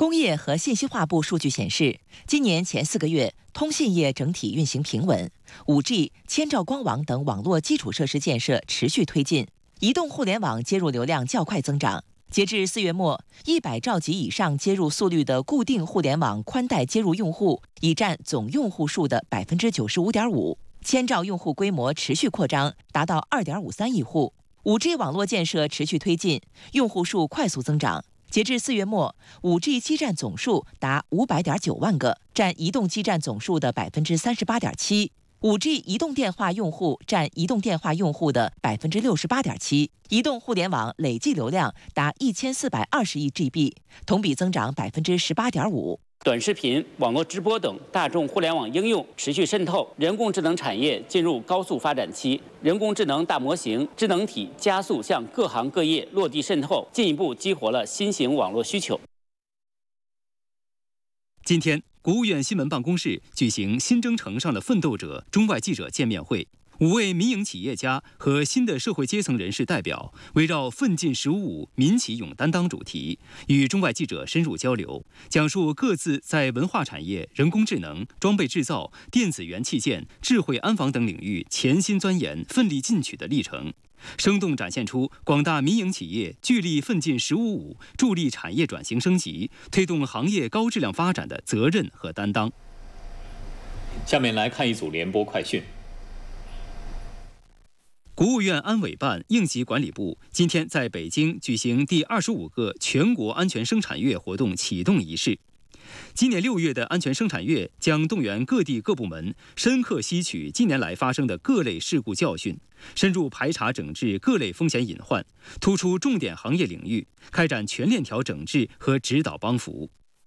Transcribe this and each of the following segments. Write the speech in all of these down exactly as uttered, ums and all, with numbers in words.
工业和信息化部数据显示，今年前四个月，通信业整体运行平稳 ，五 G、千兆光网等网络基础设施建设持续推进，移动互联网接入流量较快增长。截至四月末，一百兆级以上接入速率的固定互联网宽带接入用户已占总用户数的 百分之九十五点五， 千兆用户规模持续扩张，达到 二点五三亿户。五 G 网络建设持续推进，用户数快速增长。截至四月末， 五 G 基站总数达五百点九万个，占移动基站总数的 百分之三十八点七。五 G 移动电话用户占移动电话用户的 百分之六十八点七， 移动互联网累计流量达一千四百二十亿 G B， 同比增长 百分之十八点五。 短视频、网络直播等大众互联网应用持续渗透，人工智能产业进入高速发展期，人工智能大模型、智能体加速向各行各业落地渗透，进一步激活了新型网络需求。 今天，国务院新闻办公室举行新征程上的奋斗者中外记者见面会。五位民营企业家和新的社会阶层人士代表围绕“奋进十五五，民企勇担当”主题，与中外记者深入交流，讲述各自在文化产业、人工智能、装备制造、电子元器件、智慧安防等领域潜心钻研、奋力进取的历程，生动展现出广大民营企业聚力奋进十五五，助力产业转型升级、推动行业高质量发展的责任和担当。 下面来看一组联播快讯。 国务院安委办应急管理部今天在北京举行第二十五个全国安全生产月活动启动仪式。今年六月的安全生产月将动员各地各部门深刻吸取近年来发生的各类事故教训，深入排查整治各类风险隐患，突出重点行业领域，开展全链条整治和指导帮扶。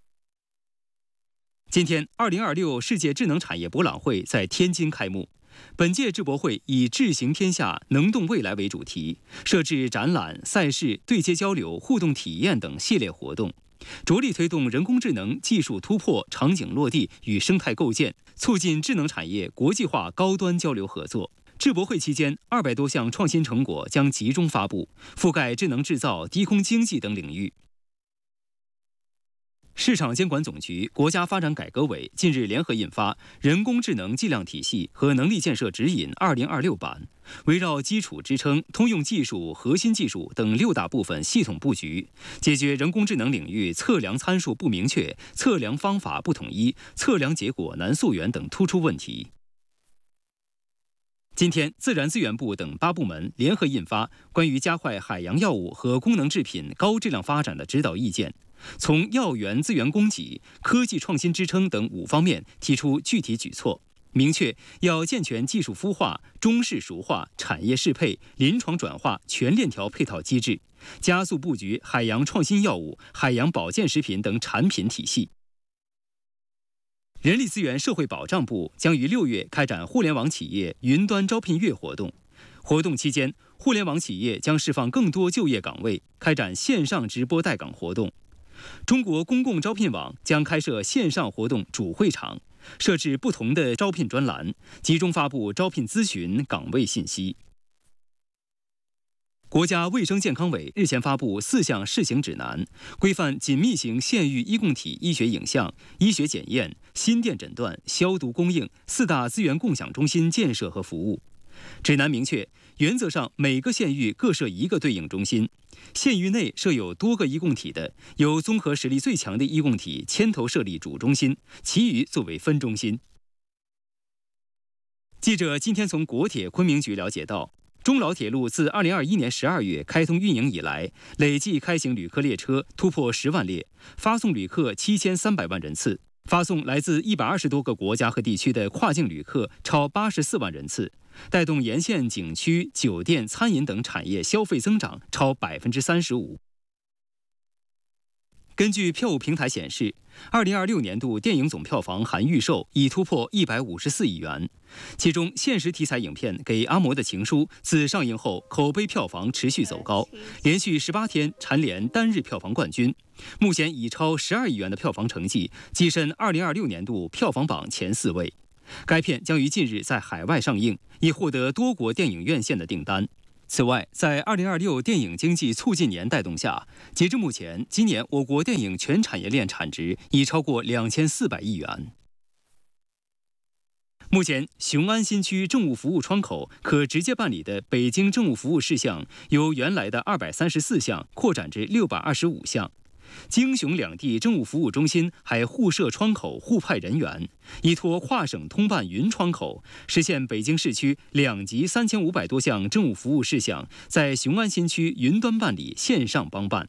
今天，二零二六世界智能产业博览会在天津开幕。本届智博会以“智行天下，能动未来”为主题，设置展览、赛事、对接交流、互动体验等系列活动，着力推动人工智能技术突破、场景落地与生态构建，促进智能产业国际化高端交流合作。智博会期间，二百多项创新成果将集中发布，覆盖智能制造、低空经济等领域。市场监管总局、国家发展改革委近日联合印发《人工智能计量体系和能力建设指引（二零二六版）》，围绕基础支撑、通用技术、核心技术等六大部分系统布局，解决人工智能领域测量参数不明确、测量方法不统一、测量结果难溯源等突出问题。今天，自然资源部等八部门联合印发《关于加快海洋药物和功能制品高质量发展的指导意见》，从药源资源供给、科技创新支撑等五方面提出具体举措，明确要健全技术孵化、中式熟化、产业适配、临床转化全链条配套机制，加速布局海洋创新药物、海洋保健食品等产品体系。人力资源社会保障部将于六月开展互联网企业云端招聘月活动。活动期间，互联网企业将释放更多就业岗位，开展线上直播待岗活动。中国公共招聘网将开设线上活动主会场，设置不同的招聘专栏，集中发布招聘咨询岗位信息。国家卫生健康委日前发布四项试行指南，规范紧密型县域医共体医学影像、医学检验、心电诊断、消毒供应四大资源共享中心建设和服务。指南明确，原则上每个县域各设一个对应中心，县域内设有多个医共体的，由综合实力最强的医共体牵头设立主中心，其余作为分中心。记者今天从国铁昆明局了解到，中老铁路自二零二一年十二月开通运营以来，累计开行旅客列车突破十万列，发送旅客七千三百万人次，发送来自一百二十多个国家和地区的跨境旅客超八十四万人次，带动沿线景区、酒店、餐饮等产业消费增长超百分之三十五。根据票务平台显示，二零二六年度电影总票房含预售已突破一百五十四亿元，其中现实题材影片《给阿嬷的情书》自上映后口碑票房持续走高，连续十八天蝉联单日票房冠军，目前已超十二亿元的票房成绩，跻身二零二六年度票房榜前四位。该片将于近日在海外上映，已获得多国电影院线的订单。 此外，在二零二六电影经济促进年带动下，截至目前，今年我国电影全产业链产值已超过两千四百亿元。目前，雄安新区政务服务窗口可直接办理的北京政务服务事项由原来的二百三十四项扩展至六百二十五项。京雄两地政务服务中心还互设窗口互派人员，依托跨省通办云窗口，实现北京市区两级三千五百多项政务服务事项在雄安新区云端办理，线上帮办。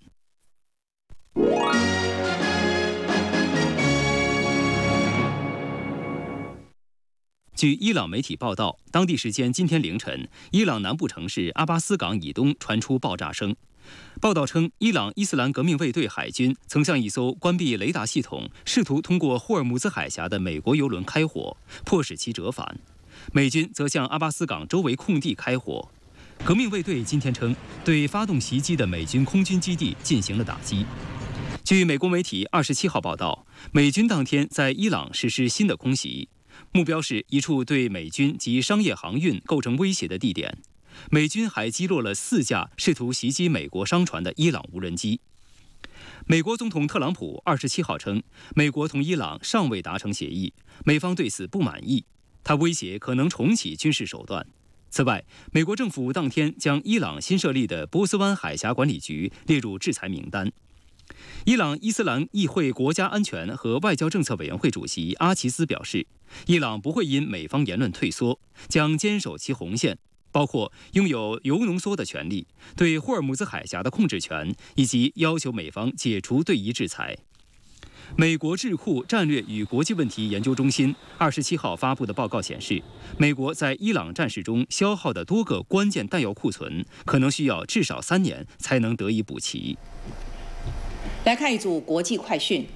据伊朗媒体报道，当地时间今天凌晨，伊朗南部城市阿巴斯港以东传出爆炸声。报道称，伊朗伊斯兰革命卫队海军曾向一艘关闭雷达系统、试图通过霍尔木兹海峡的美国油轮开火，迫使其折返。美军则向阿巴斯港周围空地开火。革命卫队今天称，对发动袭击的美军空军基地进行了打击。据美国媒体二十七号报道，美军当天在伊朗实施新的空袭，目标是一处对美军及商业航运构成威胁的地点。美军还击落了四架试图袭击美国商船的伊朗无人机。美国总统特朗普二十七号称，美国同伊朗尚未达成协议，美方对此不满意。他威胁可能重启军事手段。此外，美国政府当天将伊朗新设立的波斯湾海峡管理局列入制裁名单。伊朗伊斯兰议会国家安全和外交政策委员会主席阿齐斯表示，伊朗不会因美方言论退缩，将坚守其红线，包括拥有铀浓缩的权利、对霍尔木兹海峡的控制权，以及要求美方解除对伊制裁。美国智库战略与国际问题研究中心二十七号发布的报告显示，美国在伊朗战事中消耗的多个关键弹药库存，可能需要至少三年才能得以补齐。 来看一组国际快讯。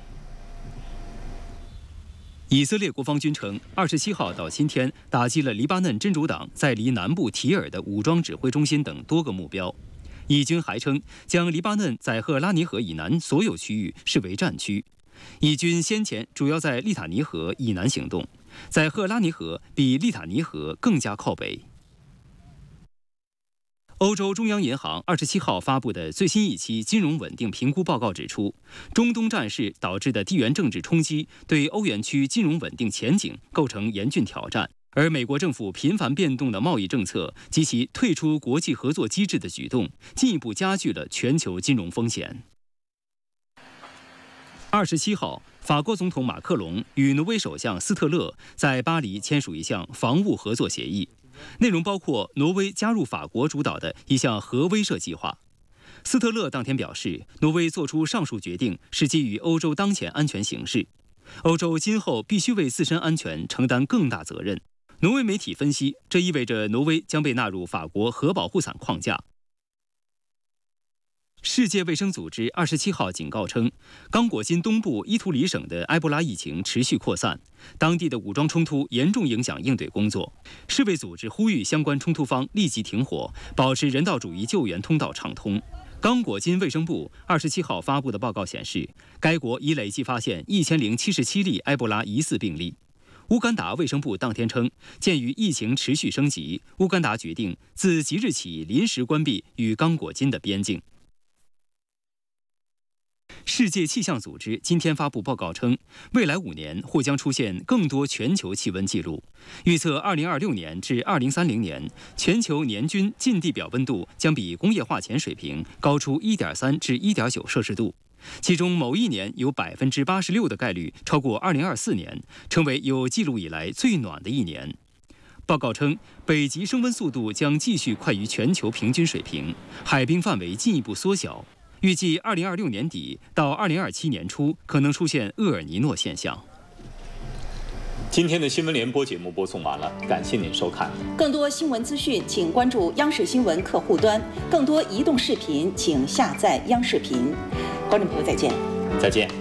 以色列国防军称，二十七号到今天打击了黎巴嫩真主党在离南部提尔的武装指挥中心等多个目标。以军还称，将黎巴嫩在赫拉尼河以南所有区域视为战区。以军先前主要在利塔尼河以南行动，在赫拉尼河比利塔尼河更加靠北。欧洲中央银行二十七号发布的最新一期金融稳定评估报告指出，中东战事导致的地缘政治冲击对欧元区金融稳定前景构成严峻挑战，而美国政府频繁变动的贸易政策及其退出国际合作机制的举动，进一步加剧了全球金融风险。二十七号，法国总统马克龙与挪威首相斯特勒在巴黎签署一项防务合作协议。内容包括挪威加入法国主导的一项核威慑计划。斯特勒当天表示，挪威做出上述决定是基于欧洲当前安全形势，欧洲今后必须为自身安全承担更大责任。挪威媒体分析，这意味着挪威将被纳入法国核保护伞框架。世界卫生组织二十七号警告称，刚果金东部伊图里省的埃博拉疫情持续扩散，当地的武装冲突严重影响应对工作。世卫组织呼吁相关冲突方立即停火，保持人道主义救援通道畅通。刚果金卫生部二十七号发布的报告显示，该国已累计发现一千零七十七例埃博拉疑似病例。乌干达卫生部当天称，鉴于疫情持续升级，乌干达决定自即日起临时关闭与刚果金的边境。世界气象组织今天发布报告称，未来五年或将出现更多全球气温记录，预测二零二六年至二零三零年，全球年均近地表温度将比工业化前水平高出一点三至一点九摄氏度，其中某一年有百分之八十六的概率超过二零二四年，成为有记录以来最暖的一年。报告称，北极升温速度将继续快于全球平均水平，海冰范围进一步缩小。预计二零二六年底到二零二七年初可能出现厄尔尼诺现象。 今天的新闻联播节目播送完了，感谢您收看。 更多新闻资讯，请关注央视新闻客户端；更多移动视频，请下载央视频。观众朋友，再见。 再见。